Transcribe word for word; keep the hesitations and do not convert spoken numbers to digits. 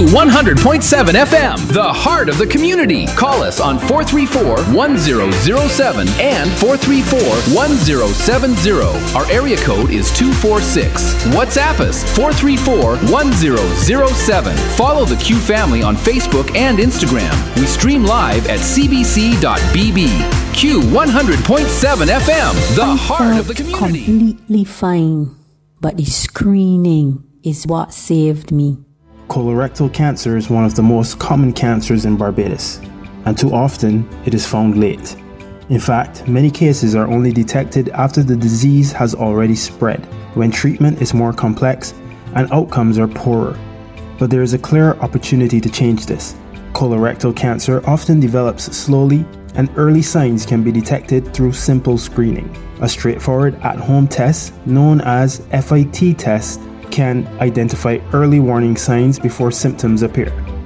one hundred point seven F M, the heart of the community. Call us on four three four, one zero zero seven and four three four, one zero seven zero. Our area code is two four six. WhatsApp us four three four, one zero zero seven. Follow the Q family on Facebook and Instagram. We stream live at c b c dot b b. Q one hundred point seven F M, the I heart of the felt community. completely fine, but the screening is what saved me. Colorectal cancer is one of the most common cancers in Barbados, and too often it is found late. In fact, many cases are only detected after the disease has already spread, when treatment is more complex and outcomes are poorer. But there is a clear opportunity to change this. Colorectal cancer often develops slowly, and early signs can be detected through simple screening. A straightforward at-home test, known as F I T test, can identify early warning signs before symptoms appear.